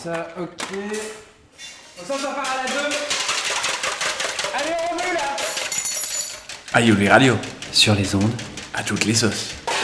ça, ok. Ça part à la 2. Allez, on veut là. Aïe, les radios. Sur les ondes. À toutes les sauces.